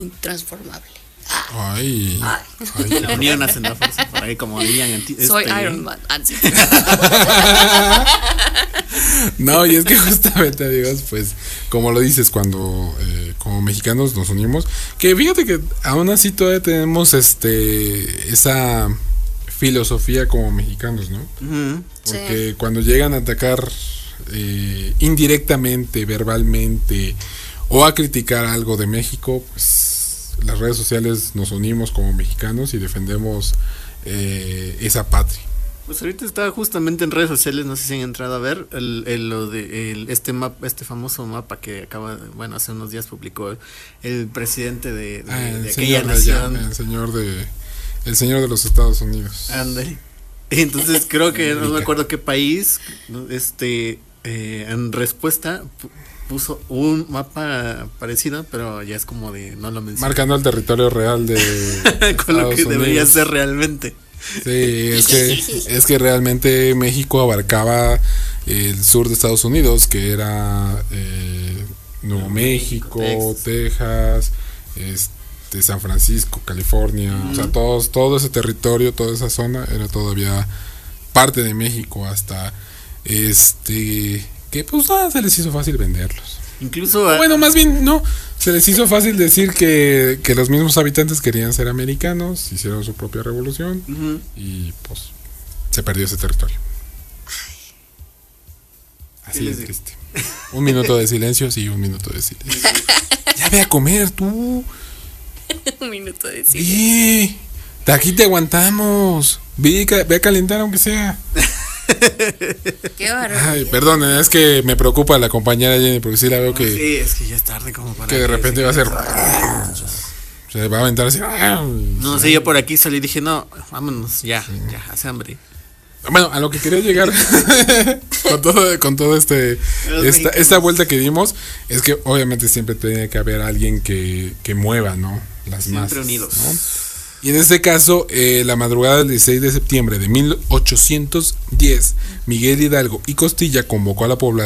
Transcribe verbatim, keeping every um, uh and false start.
intransformable. Ay, Ay. ay. La unión hace la fuerza, por ahí como dirían en ti- Soy este, Iron Man. Ah, sí. No, y es que justamente, amigos, pues, como lo dices, cuando eh, como mexicanos nos unimos, que fíjate que aún así todavía tenemos este esa filosofía como mexicanos, ¿no? Ujú. Porque Sí. cuando llegan a atacar eh, indirectamente, verbalmente, o a criticar algo de México, pues las redes sociales nos unimos como mexicanos y defendemos eh, esa patria. Pues ahorita está justamente en redes sociales, no sé si han entrado a ver el, el lo de el, este mapa, este famoso mapa que acaba, de- bueno, hace unos días publicó el presidente de, de, Ah, de el, aquella señor de allá, nación. el señor de el señor de los Estados Unidos. Ándale. Entonces creo que no me Rica. acuerdo qué país, ¿no? este, eh, en respuesta pu- puso un mapa parecido, pero ya es como de no lo menciono. Marcando el territorio real de Con lo que Estados debería Unidos. ser realmente. Sí, es que es que realmente México abarcaba el sur de Estados Unidos, que era eh, Nuevo México, Texas. Texas, este, San Francisco, California, o sea, Ujú. todos, todo ese territorio, toda esa zona era todavía parte de México hasta este que pues nada, se les hizo fácil venderlos. Incluso a- Bueno, más bien no, se les hizo fácil decir que, que los mismos habitantes querían ser americanos, hicieron su propia revolución Ujú. y pues se perdió ese territorio. Así ¿Qué de les digo? triste. Un minuto de silencio, sí, un minuto de silencio. Ya ve a comer tú. Un minuto de silencio. Sí, de aquí te aguantamos. Ve, ca- ve a calentar aunque sea. Qué barbaridad. Ay, perdón, es que me preocupa la compañera Jenny porque sí la veo que, Sí, es que ya es tarde como para que de repente se- va a ser... Se va a aventar así. No sé, yo por aquí salí y dije, no, vámonos, ya, ya, hace hambre. Bueno, a lo que quería llegar con todo, con todo este Los esta, mexicanos. esta vuelta que dimos es que obviamente siempre tiene que haber alguien que, que mueva, ¿no? Las Siempre masas, unidos. ¿no? Y en este caso, eh, la madrugada del dieciséis de septiembre de mil ochocientos diez, Miguel Hidalgo y Costilla convocó a la población